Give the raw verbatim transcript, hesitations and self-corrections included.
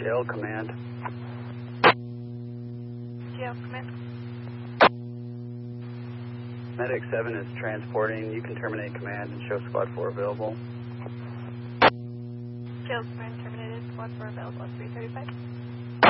Jail Command. Jail Command. Medic seven is transporting. You can terminate command and show Squad four available. Jail Command terminated. Squad four available at three thirty-five.